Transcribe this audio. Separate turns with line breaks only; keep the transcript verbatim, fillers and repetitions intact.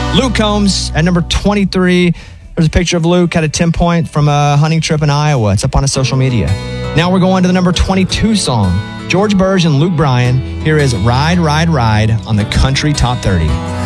Luke Combs at number twenty-three. There's a picture of Luke at a ten point from a hunting trip in Iowa. It's up on his social media. Now we're going to the number twenty-two song. George Burge and Luke Bryan. Here is Ride, Ride, Ride on the Country Top thirty.